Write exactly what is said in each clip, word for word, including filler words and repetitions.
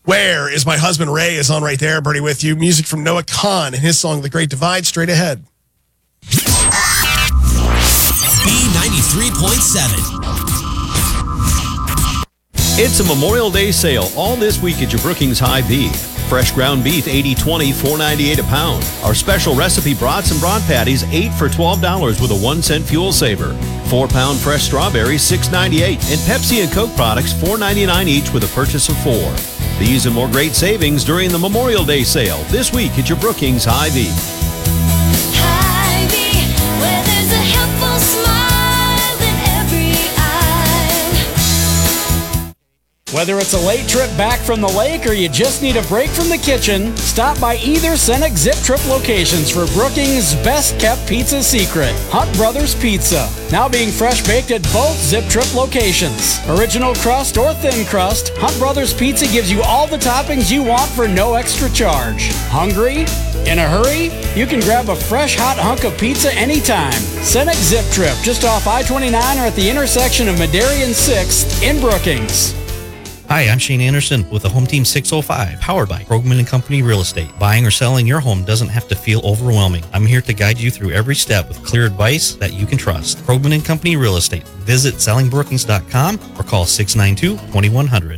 Where Is My Husband Ray is on right there. Bernie with you. Music from Noah Kahan and his song The Great Divide straight ahead. B ninety-three point seven. It's a Memorial Day sale all this week at your Brookings Hy-Vee. Fresh ground beef, eighty twenty, four ninety-eight a pound. Our special recipe brats and broad patties, eight for twelve dollars with a one cent fuel saver. four pound fresh strawberries, six ninety-eight. And Pepsi and Coke products, four ninety-nine each with a purchase of four. These and more great savings during the Memorial Day sale this week at your Brookings Hy-Vee. Hy-Vee, where there's a helpful smile in every eye. Whether it's a late trip back from the lake or you just need a break from the kitchen, stop by either Cenex Zip Trip locations for Brookings' best-kept pizza secret, Hunt Brothers Pizza. Now being fresh baked at both Zip Trip locations. Original crust or thin crust, Hunt Brothers Pizza gives you all the toppings you want for no extra charge. Hungry? In a hurry? You can grab a fresh hot hunk of pizza anytime. Cenex Zip Trip, just off I twenty-nine or at the intersection of Madera and sixth in Brookings. Hi, I'm Shane Anderson with the Home Team six oh five, powered by Krogman and Company Real Estate. Buying or selling your home doesn't have to feel overwhelming. I'm here to guide you through every step with clear advice that you can trust. Krogman and Company Real Estate. Visit selling brookings dot com or call six nine two, two one zero zero.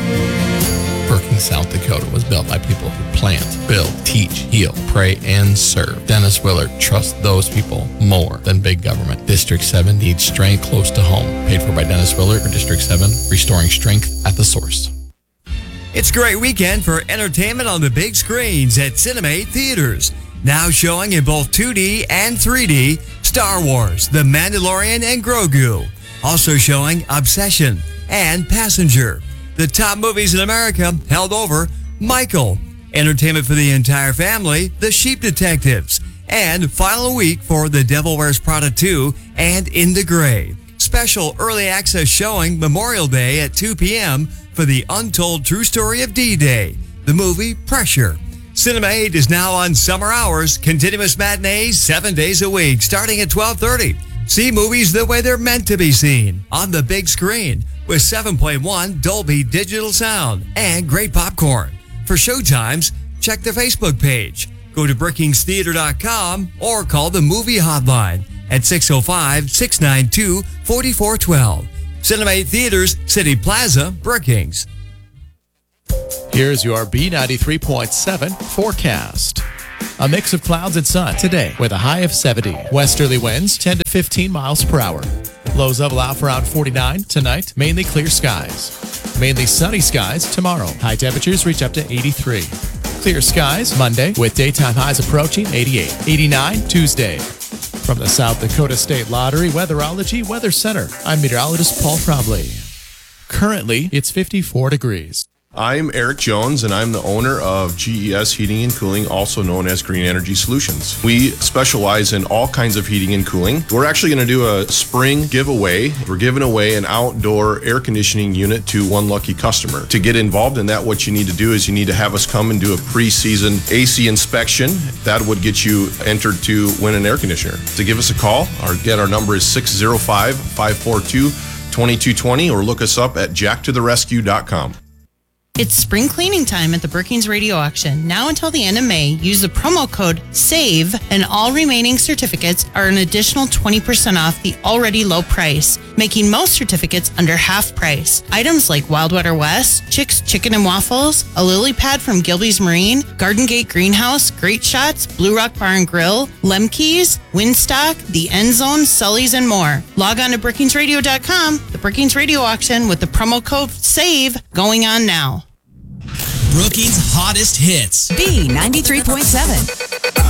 Brookings, South Dakota was built by people who plant, build, teach, heal, pray, and serve. Dennis Willard trusts those people more than big government. District seven needs strength close to home. Paid for by Dennis Willard for District seven, restoring strength at the source. It's a great weekend for entertainment on the big screens at Cinemate Theaters. Now showing in both two D and three D, Star Wars, The Mandalorian, and Grogu. Also showing Obsession and Passenger. The top movies in America held over Michael. Entertainment for the entire family, The Sheep Detectives. And final week for The Devil Wears Prada two and In the Gray. Special early access showing Memorial Day at two p.m. for the untold true story of D-Day, the movie Pressure. Cinema eight is now on summer hours, continuous matinees seven days a week, starting at twelve thirty. See movies the way they're meant to be seen, on the big screen, with seven point one Dolby Digital Sound and great popcorn. For showtimes, check the Facebook page, go to brookings theater dot com, or call the movie hotline at six oh five, six nine two, four four one two. Cinema eight Theaters, City Plaza, Brookings. Here's your B ninety-three point seven forecast. A mix of clouds and sun today with a high of seventy. Westerly winds ten to fifteen miles per hour. Lows level out for around forty-nine. Tonight, mainly clear skies. Mainly sunny skies tomorrow. High temperatures reach up to eighty-three. Clear skies Monday with daytime highs approaching eighty-eight. eighty-nine Tuesday. From the South Dakota State Lottery Weatherology Weather Center, I'm meteorologist Paul Trombley. Currently, it's fifty-four degrees. I'm Eric Jones, and I'm the owner of G E S Heating and Cooling, also known as Green Energy Solutions. We specialize in all kinds of heating and cooling. We're actually going to do a spring giveaway. We're giving away an outdoor air conditioning unit to one lucky customer. To get involved in that, what you need to do is you need to have us come and do a pre-season A C inspection. That would get you entered to win an air conditioner. To give us a call, our, again, our number is six oh five, five four two, two two two zero, or look us up at jack to the rescue dot com. It's spring cleaning time at the Brookings Radio Auction. Now until the end of May, use the promo code SAVE and all remaining certificates are an additional twenty percent off the already low price, making most certificates under half price. Items like Wild Water West, Chick's Chicken and Waffles, a lily pad from Gilby's Marine, Garden Gate Greenhouse, Great Shots, Blue Rock Bar and Grill, Lemke's, Windstock, The End Zone, Sully's, and more. Log on to brookings radio dot com. The Brookings Radio Auction with the promo code SAVE going on now. Brookings' hottest hits. B ninety-three point seven.